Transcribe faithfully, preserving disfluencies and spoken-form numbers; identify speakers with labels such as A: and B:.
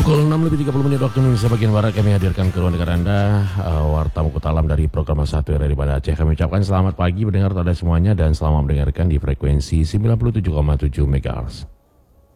A: Pukul enam lebih tiga puluh menit waktu Indonesia bagian Barat, kami hadirkan ke ruang dengar Anda uh, Warta Muka Talam dari program satu R R I Banda Aceh. Kami ucapkan selamat pagi mendengar pada semuanya dan selamat mendengarkan di frekuensi sembilan puluh tujuh koma tujuh megahertz.